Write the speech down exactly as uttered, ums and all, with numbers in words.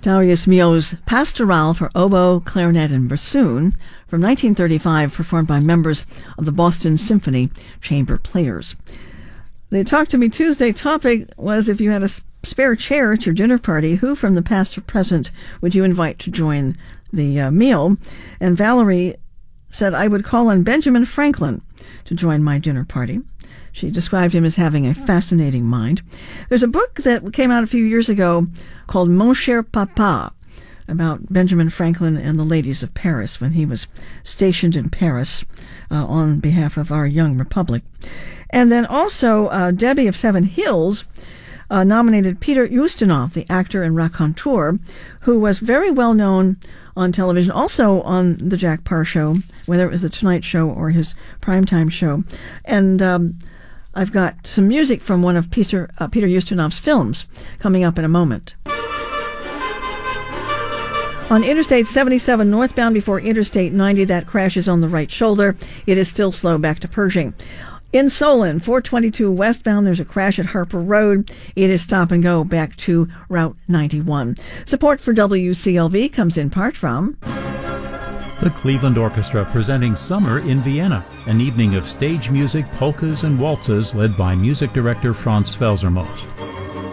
Darius Milhaud's Pastoral for oboe, clarinet, and bassoon from nineteen thirty-five, performed by members of the Boston Symphony Chamber Players. The Talk to Me Tuesday topic was, if you had a spare chair at your dinner party, who from the past or present would you invite to join the uh, meal? And Valerie said, I would call on Benjamin Franklin to join my dinner party. She described him as having a fascinating mind. There's a book that came out a few years ago called Mon Cher Papa, about Benjamin Franklin and the ladies of Paris when he was stationed in Paris uh, on behalf of our young republic. And then also uh, Debbie of Seven Hills uh, nominated Peter Ustinov, the actor and raconteur, who was very well known on television, also on the Jack Parr Show, whether it was the Tonight Show or his primetime show. And um, I've got some music from one of Peter, uh, Peter Ustinov's films coming up in a moment. On Interstate seventy-seven northbound before Interstate ninety, that crash is on the right shoulder. It is still slow back to Pershing. In Solon, four twenty-two westbound, there's a crash at Harper Road. It is stop and go back to Route ninety-one. Support for W C L V comes in part from the Cleveland Orchestra, presenting Summer in Vienna, an evening of stage music, polkas, and waltzes led by music director Franz Felsermost.